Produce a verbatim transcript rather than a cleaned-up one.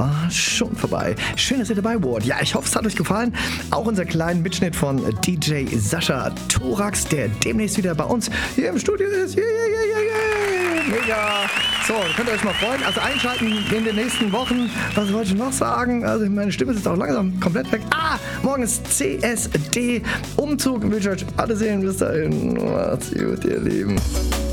Jahr schon vorbei. Schön, dass ihr dabei wart. Ja, ich hoffe, es hat euch gefallen. Auch unser kleinen Mitschnitt von D J Sascha Thorax, der demnächst wieder bei uns hier im Studio ist. Yeah, yeah, yeah, yeah. Mega. So, könnt ihr euch mal freuen. Also einschalten in den nächsten Wochen. Was wollte ich noch sagen? Also meine Stimme ist jetzt auch langsam komplett weg. Ah, morgen ist C S D. Umzug. Will ich euch alle sehen. Bis dahin. Macht's gut, ihr Lieben.